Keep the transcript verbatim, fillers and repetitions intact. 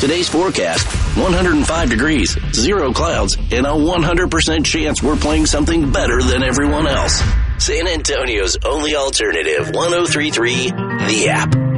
Today's forecast, one hundred five degrees, zero clouds, and a one hundred percent chance we're playing something better than everyone else. San Antonio's only alternative, one oh three point three, The App.